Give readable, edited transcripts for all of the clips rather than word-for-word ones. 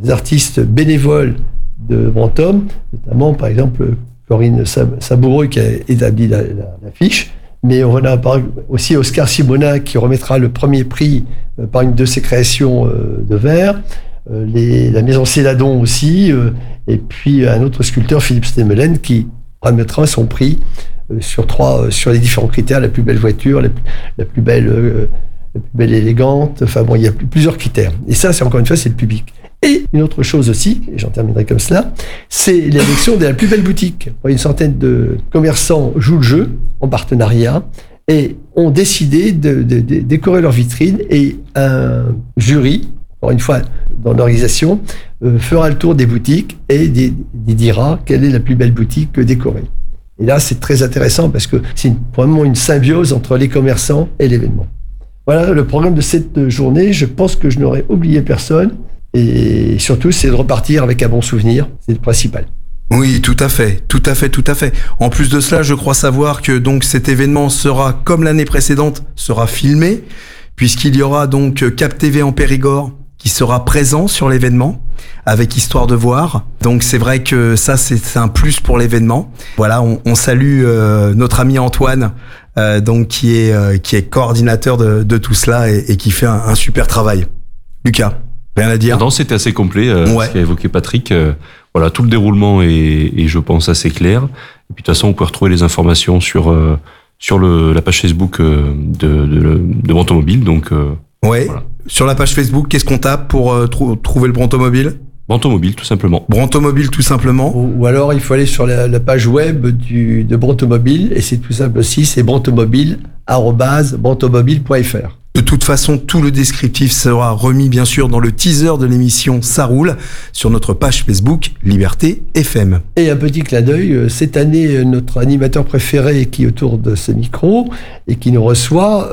des artistes bénévoles de Brantôme, notamment par exemple Corinne Saboureux qui a établi l'affiche. Mais on a aussi Oscar Simonin qui remettra le premier prix par une de ses créations de verre. La maison Céladon aussi. Et puis un autre sculpteur, Philippe Stemelen, qui remettra son prix sur les différents critères, la plus belle voiture, la plus belle élégante. Enfin bon, il y a plusieurs critères. Et ça, c'est encore une fois, c'est le public. Et une autre chose aussi, et j'en terminerai comme cela, c'est l'élection de la plus belle boutique. Une centaine de commerçants jouent le jeu en partenariat et ont décidé de décorer leur vitrine, et un jury, encore une fois dans l'organisation, fera le tour des boutiques et dira quelle est la plus belle boutique décorée. Et là, c'est très intéressant parce que c'est vraiment une symbiose entre les commerçants et l'événement. Voilà le programme de cette journée. Je pense que je n'aurais oublié personne. Et surtout, c'est de repartir avec un bon souvenir. C'est le principal. Oui, tout à fait. En plus de cela, je crois savoir que donc cet événement sera, comme l'année précédente, sera filmé, puisqu'il y aura donc Cap TV en Périgord qui sera présent sur l'événement avec Histoire de voir. Donc c'est vrai que ça, c'est un plus pour l'événement. Voilà, on salue notre ami Antoine, donc qui est coordinateur de tout cela et qui fait un super travail. Lucas, rien à dire? Non, c'était assez complet, ce qu'a évoqué Patrick. Voilà, tout le déroulement est, je pense, assez clair. Et puis de toute façon, vous pouvez retrouver les informations sur la page Facebook de Brantomobile. Donc voilà. Sur la page Facebook, qu'est-ce qu'on tape pour trouver le Brantomobile? Brantomobile, tout simplement. Brantomobile, tout simplement. Ou alors, il faut aller sur la page web de Brantomobile, et c'est tout simple aussi, c'est brantomobile@brantomobile.fr. De toute façon, tout le descriptif sera remis bien sûr dans le teaser de l'émission Ça roule sur notre page Facebook Liberté FM. Et un petit clin d'œil, cette année, notre animateur préféré qui est autour de ce micro et qui nous reçoit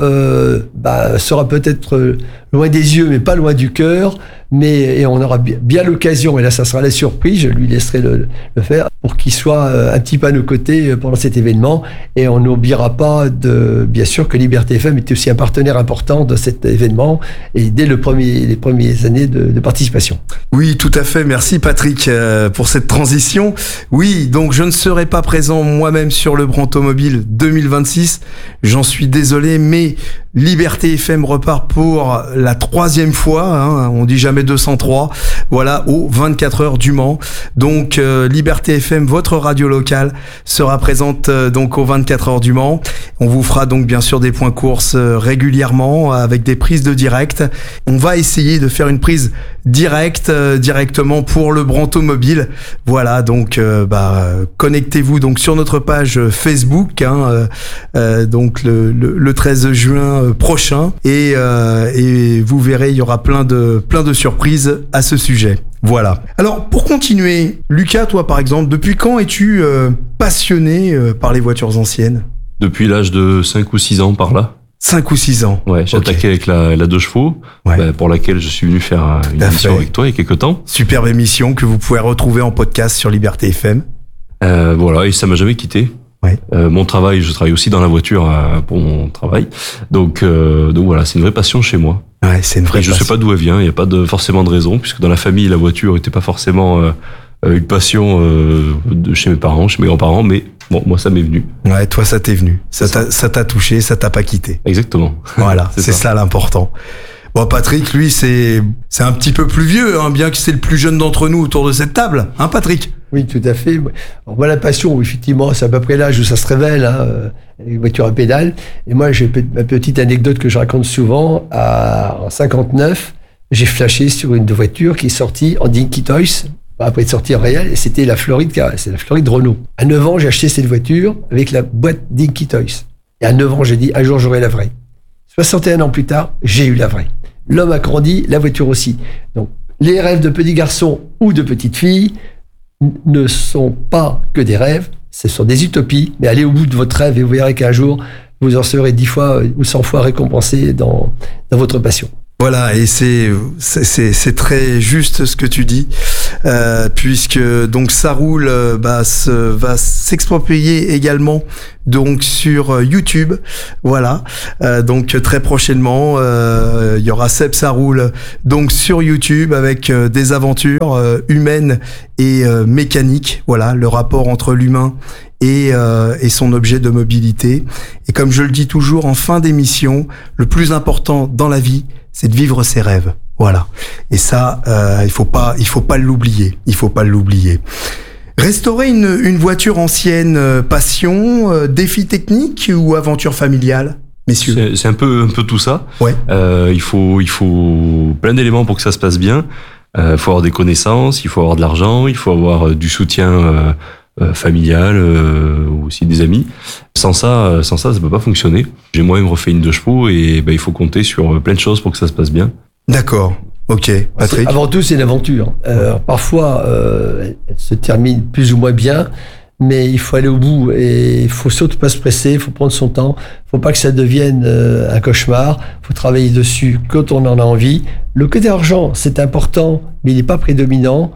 sera peut-être loin des yeux mais pas loin du cœur, et on aura bien l'occasion, et là ça sera la surprise, je lui laisserai le faire, pour qu'il soit un petit peu à nos côtés pendant cet événement. Et on n'oubliera pas bien sûr que Liberté FM était aussi un partenaire important de cet événement, et dès les premières années de participation. Oui, tout à fait. Merci Patrick pour cette transition. Oui, donc je ne serai pas présent moi-même sur le Brantomobile 2026. J'en suis désolé, mais Liberté FM repart pour la 3e fois, on dit jamais 203, voilà, aux 24 heures du Mans. Donc Liberté FM, votre radio locale, sera présente donc aux 24 heures du Mans. On vous fera donc bien sûr des points courses régulièrement avec des prises de direct. On va essayer de faire une prise directement pour le Brantomobile. Voilà, donc connectez-vous donc sur notre page Facebook, donc le 13 juin prochain, et vous verrez, il y aura plein de surprises à ce sujet. Voilà. Alors, pour continuer, Lucas, toi par exemple, depuis quand es-tu passionné par les voitures anciennes? Depuis l'âge de 5 ou 6 ans, par là. 5 ou 6 ans. Ouais, j'ai attaqué avec la 2 chevaux, pour laquelle je suis venu faire une émission avec toi il y a quelques temps. Superbe émission que vous pouvez retrouver en podcast sur Liberté FM. Voilà, et ça m'a jamais quitté. Ouais. Mon travail, je travaille aussi dans la voiture pour mon travail. Donc voilà, c'est une vraie passion chez moi. Ouais, c'est une vraie passion. Je sais pas d'où elle vient, il n'y a pas forcément de raison, puisque dans la famille, la voiture n'était pas forcément une passion chez mes parents, chez mes grands-parents, mais bon, moi ça m'est venu. Ouais, toi ça t'est venu. Ça t'a touché, ça t'a pas quitté. Exactement. Voilà, c'est ça l'important. Bon, Patrick, lui, c'est un petit peu plus vieux, bien que c'est le plus jeune d'entre nous autour de cette table, Patrick? Oui, tout à fait. Alors, moi, la passion, effectivement, c'est à peu près l'âge où ça se révèle, les voitures à pédales. Et moi, j'ai ma petite anecdote que je raconte souvent. En 59, j'ai flashé sur une voiture qui est sortie en Dinky Toys, après de sortie en réel, et c'était la Floride Renault. À 9 ans, j'ai acheté cette voiture avec la boîte Dinky Toys. Et à 9 ans, j'ai dit, un jour, j'aurai la vraie. 61 ans plus tard, j'ai eu la vraie. L'homme a grandi, la voiture aussi. Donc, les rêves de petits garçons ou de petites filles ne sont pas que des rêves, ce sont des utopies, mais allez au bout de votre rêve et vous verrez qu'un jour, vous en serez 10 fois ou 100 fois récompensé dans votre passion. Voilà, et c'est très juste ce que tu dis, puisque donc ça roule va s'exproprier également donc sur YouTube, voilà. Donc très prochainement, il y aura Seb Ça roule donc sur YouTube avec des aventures humaines et mécaniques, voilà, le rapport entre l'humain et son objet de mobilité. Et comme je le dis toujours en fin d'émission, le plus important dans la vie, c'est de vivre ses rêves. Voilà. Et ça, il faut pas l'oublier. Il faut pas l'oublier. Restaurer une voiture ancienne, passion, défi technique ou aventure familiale, messieurs? C'est un peu tout ça. Ouais. Il faut plein d'éléments pour que ça se passe bien. Il faut avoir des connaissances, il faut avoir de l'argent, il faut avoir du soutien familial, ou aussi des amis. Sans ça peut pas fonctionner. J'ai moi-même refait une 2 chevaux et il faut compter sur plein de choses pour que ça se passe bien. D'accord. Ok. Patrick? Avant tout, c'est une aventure. Parfois, elle se termine plus ou moins bien, mais il faut aller au bout et il faut surtout pas se presser, il faut prendre son temps, il faut pas que ça devienne un cauchemar, il faut travailler dessus quand on en a envie. Le côté argent, c'est important, mais il n'est pas prédominant.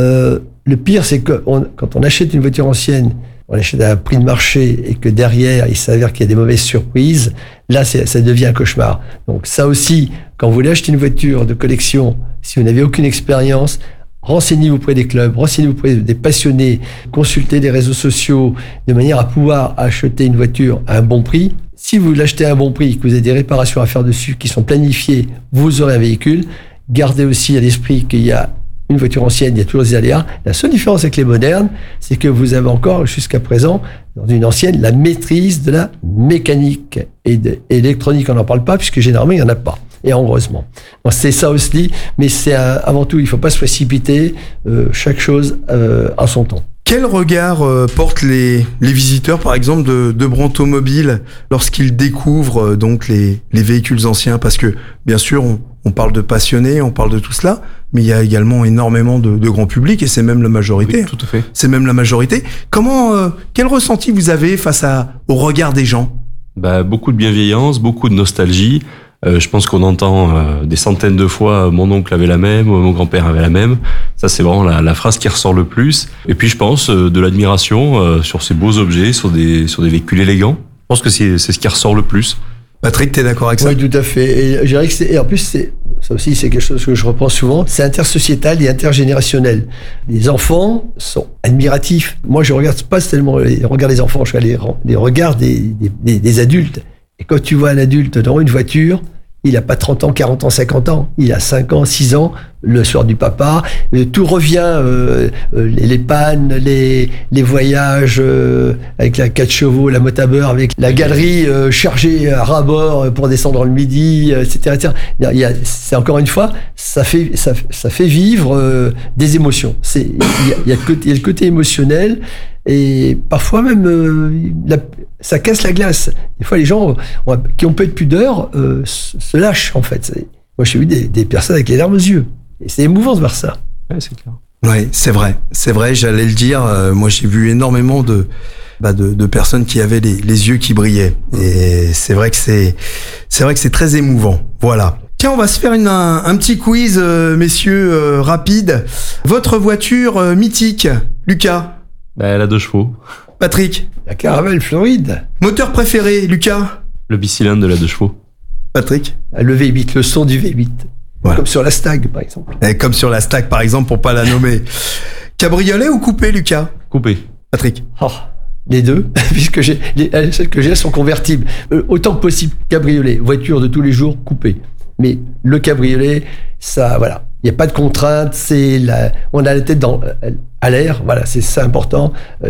Le pire, c'est que quand on achète une voiture ancienne, on l'achète à un prix de marché et que derrière, il s'avère qu'il y a des mauvaises surprises, là, ça devient un cauchemar. Donc ça aussi, quand vous voulez acheter une voiture de collection, si vous n'avez aucune expérience, renseignez-vous auprès des clubs, renseignez-vous auprès des passionnés, consultez les réseaux sociaux de manière à pouvoir acheter une voiture à un bon prix. Si vous l'achetez à un bon prix, que vous avez des réparations à faire dessus qui sont planifiées, vous aurez un véhicule. Gardez aussi à l'esprit qu'il y a une voiture ancienne, il y a toujours des aléas. La seule différence avec les modernes, c'est que vous avez encore, jusqu'à présent, dans une ancienne, la maîtrise de la mécanique et de l'électronique. On n'en parle pas, puisque généralement, il n'y en a pas. Et heureusement. Donc, c'est ça aussi, mais c'est avant tout, il ne faut pas se précipiter, chaque chose à son temps. Quel regard portent les visiteurs, par exemple, de Brantomobile lorsqu'ils découvrent donc les véhicules anciens? Parce que, bien sûr, on parle de passionnés, on parle de tout cela, mais il y a également énormément de grand public, et c'est même la majorité. Oui, tout à fait. C'est même la majorité. Quel ressenti vous avez face au regard des gens? Beaucoup de bienveillance, beaucoup de nostalgie. Je pense qu'on entend des centaines de fois mon oncle avait la même, mon grand-père avait la même. Ça, c'est vraiment la phrase qui ressort le plus. Et puis, je pense de l'admiration sur ces beaux objets, sur des véhicules élégants. Je pense que c'est ce qui ressort le plus. Patrick, t'es d'accord avec ça? Oui, tout à fait. Et je dirais que en plus, ça aussi, c'est quelque chose que je reprends souvent. C'est intersociétal et intergénérationnel. Les enfants sont admiratifs. Moi, je regarde pas tellement les regards des enfants, je regarde les regards des adultes. Et quand tu vois un adulte dans une voiture, il n'a pas 30 ans, 40 ans, 50 ans. Il a 5 ans, 6 ans, le soir du papa. Tout revient, les pannes, les voyages avec la 4 chevaux, la motte à beurre, avec la galerie chargée à ras-bord pour descendre le midi, etc. C'est encore une fois, ça fait vivre des émotions. Il y a le côté émotionnel. Et parfois même, ça casse la glace. Des fois, les gens qui ont peu de pudeur se lâchent, en fait. Moi, j'ai vu des personnes avec les larmes aux yeux. Et c'est émouvant de voir ça. Ouais, c'est clair. Ouais, c'est vrai. C'est vrai, j'allais le dire. Moi, j'ai vu énormément de personnes qui avaient les yeux qui brillaient. Et c'est vrai que c'est très émouvant. Voilà. Tiens, on va se faire un petit quiz, messieurs, rapide. Votre voiture mythique, Lucas? La 2 chevaux. Patrick? La Caravelle Floride. Moteur préféré, Lucas? Le bicylindre de la 2 chevaux. Patrick? Le V8, le son du V8. Voilà. Comme sur la Stag, par exemple. Et comme sur la Stag, par exemple, pour pas la nommer. Cabriolet ou coupé, Lucas? Coupé. Patrick? Les deux, puisque celles que j'ai sont convertibles. Autant que possible, cabriolet. Voiture de tous les jours, coupé. Mais le cabriolet, ça, voilà. Il n'y a pas de contrainte, on a la tête à l'air, voilà, c'est ça important.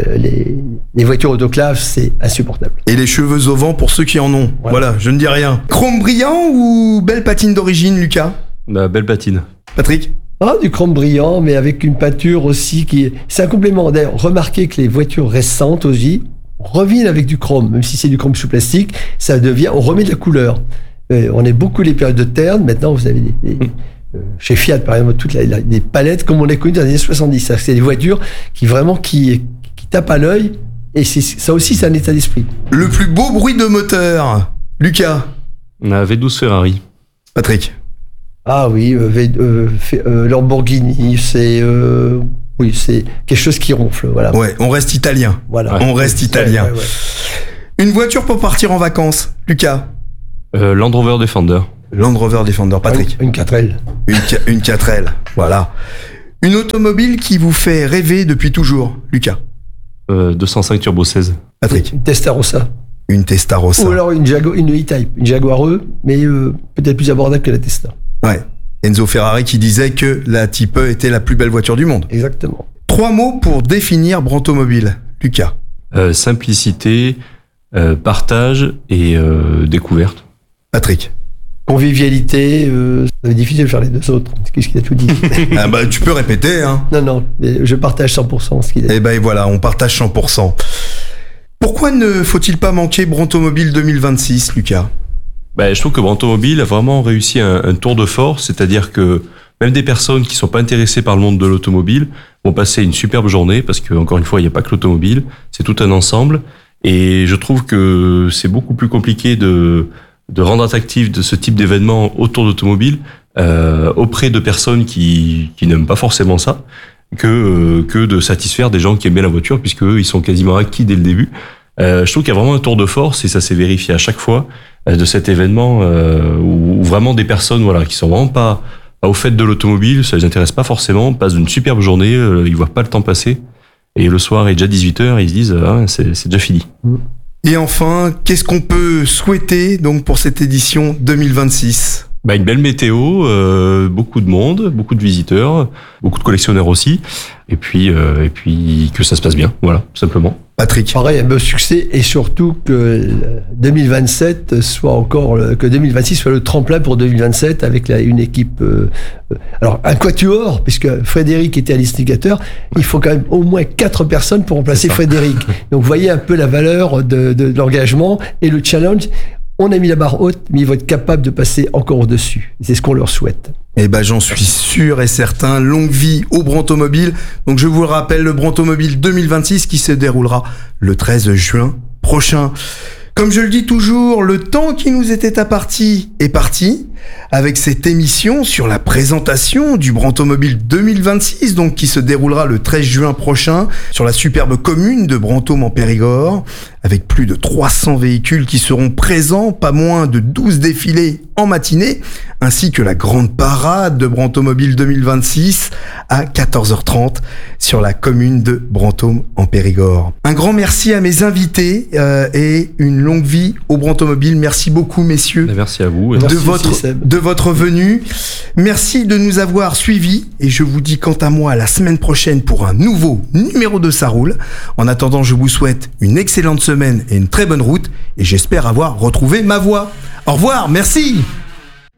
Les voitures autoclaves, c'est insupportable. Et les cheveux au vent pour ceux qui en ont. Voilà, je ne dis rien. Chrome brillant ou belle patine d'origine, Lucas? Belle patine. Patrick? Du chrome brillant, mais avec une peinture aussi c'est un complément. D'ailleurs, remarquez que les voitures récentes aussi reviennent avec du chrome, même si c'est du chrome sous plastique, on remet de la couleur. On a beaucoup les périodes de terne, maintenant vous avez chez Fiat, par exemple, toutes des palettes comme on les connu dans les années 70. C'est des voitures qui tapent à l'œil, et ça aussi, c'est un état d'esprit. Le plus beau bruit de moteur, Lucas? La V12 Ferrari. Patrick? Ah oui, Lamborghini, c'est quelque chose qui ronfle. Voilà. Ouais, on reste italien. Voilà. On reste italien. Ouais. Une voiture pour partir en vacances, Lucas. Land Rover Defender. Land Rover Defender, Patrick. Une 4L. Une 4L, voilà. Une automobile qui vous fait rêver depuis toujours, Lucas. 205 Turbo 16. Patrick. Une Testarossa. Une Testarossa. Ou alors une E-Type, une Jaguar E, mais peut-être plus abordable que la Testa. Ouais. Enzo Ferrari qui disait que la Type E était la plus belle voiture du monde. Exactement. 3 mots pour définir Brantomobile, Lucas. Simplicité, partage et découverte. Patrick. Convivialité, c'est difficile de faire les deux autres. Qu'est-ce qu'il a tout dit? Ah bah tu peux répéter, hein. Non, je partage 100% ce qu'il a dit. Et ben voilà, on partage 100%. Pourquoi ne faut-il pas manquer Brantomobile 2026, Lucas? Je trouve que Brantomobile a vraiment réussi un tour de force, c'est-à-dire que même des personnes qui sont pas intéressées par le monde de l'automobile vont passer une superbe journée, parce que encore une fois, il n'y a pas que l'automobile, c'est tout un ensemble. Et je trouve que c'est beaucoup plus compliqué de rendre attractif de ce type d'événement autour d'automobile auprès de personnes qui n'aiment pas forcément ça, que de satisfaire des gens qui aiment bien la voiture, puisque eux, ils sont quasiment acquis dès le début. Je trouve qu'il y a vraiment un tour de force, et ça s'est vérifié à chaque fois de cet événement où vraiment des personnes qui sont vraiment pas au fait de l'automobile, ça les intéresse pas forcément, passent une superbe journée, ils voient pas le temps passer, et le soir il est déjà 18h, ils se disent c'est déjà fini. Et enfin, qu'est-ce qu'on peut souhaiter donc pour cette édition 2026 ? Une belle météo, beaucoup de monde, beaucoup de visiteurs, beaucoup de collectionneurs aussi, et puis que ça se passe bien, voilà, tout simplement. Patrick. Pareil, un beau succès, et surtout que 2027 que 2026 soit le tremplin pour 2027 avec une équipe, alors un quatuor, puisque Frédéric était à l'instigateur, il faut quand même au moins 4 personnes pour remplacer Frédéric. Donc vous voyez un peu la valeur de l'engagement et le challenge. On a mis la barre haute, mais ils vont être capables de passer encore au-dessus. C'est ce qu'on leur souhaite. J'en suis sûr et certain. Longue vie au Brantomobile. Donc je vous le rappelle, le Brantomobile 2026 qui se déroulera le 13 juin prochain. Comme je le dis toujours, le temps qui nous était imparti est parti avec cette émission sur la présentation du Brantomobile 2026, donc qui se déroulera le 13 juin prochain sur la superbe commune de Brantôme en Périgord, avec plus de 300 véhicules qui seront présents, pas moins de 12 défilés en matinée, ainsi que la grande parade de Brantomobile 2026 à 14h30 sur la commune de Brantôme en Périgord. Un grand merci à mes invités et une longue vie au Brantomobile. Merci beaucoup, messieurs. Merci à vous. De votre venue. Merci de nous avoir suivis et je vous dis quant à moi à la semaine prochaine pour un nouveau numéro de Ça Roule. En attendant, je vous souhaite une excellente semaine et une très bonne route et j'espère avoir retrouvé ma voix. Au revoir, merci.